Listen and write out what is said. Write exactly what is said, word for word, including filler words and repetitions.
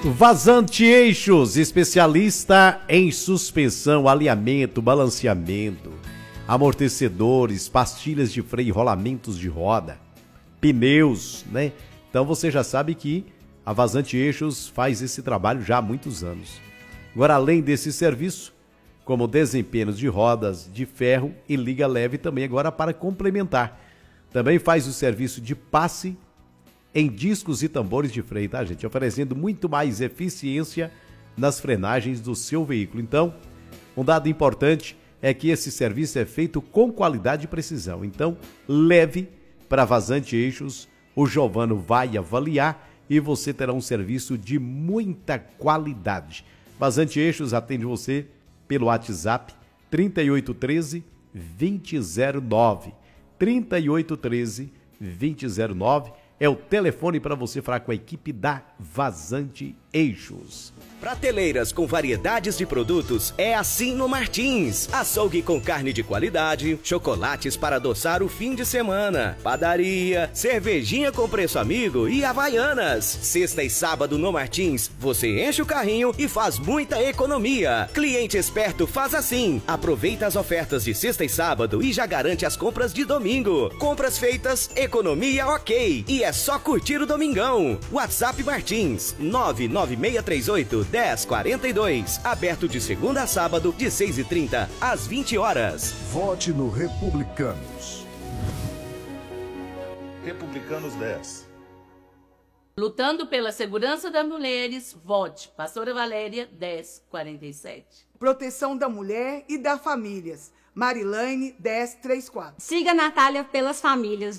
Vazante Eixos, especialista em suspensão, alinhamento, balanceamento, amortecedores, pastilhas de freio, rolamentos de roda, pneus, né? Então você já sabe que a Vazante Eixos faz esse trabalho já há muitos anos. Agora, além desse serviço, como desempenhos de rodas de ferro e liga leve também agora para complementar. Também faz o serviço de passe em discos e tambores de freio, tá, gente? Oferecendo muito mais eficiência nas frenagens do seu veículo. Então, um dado importante é que esse serviço é feito com qualidade e precisão. Então, leve para Vazante Eixos, o Giovano vai avaliar e você terá um serviço de muita qualidade. Vazante Eixos atende você pelo WhatsApp trinta e oito treze, vinte zero nove. trinta e oito treze, vinte zero nove é o telefone para você falar com a equipe da Vazante Eixos. Prateleiras com variedades de produtos é assim no Martins. Açougue com carne de qualidade, chocolates para adoçar o fim de semana, padaria, cervejinha com preço amigo e havaianas. Sexta e sábado no Martins, você enche o carrinho e faz muita economia. Cliente esperto faz assim. Aproveita as ofertas de sexta e sábado e já garante as compras de domingo. Compras feitas, economia ok. E é só curtir o domingão. WhatsApp Martins, nove nove seis três oito, um zero quatro dois. Aberto de segunda a sábado, de seis e trinta às vinte horas. Vote no Republicanos. Republicanos dez. Lutando pela segurança das mulheres, vote Pastora Valéria dez quarenta e sete. Proteção da mulher e das famílias, Marilane dez trinta e quatro. Siga Natália pelas famílias.